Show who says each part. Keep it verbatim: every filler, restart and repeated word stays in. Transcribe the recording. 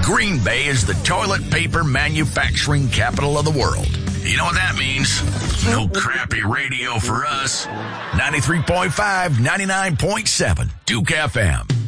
Speaker 1: Green Bay is the toilet paper manufacturing capital of the world. You know what that means? No crappy radio for us. ninety-three point five, ninety-nine point seven, Duke F M.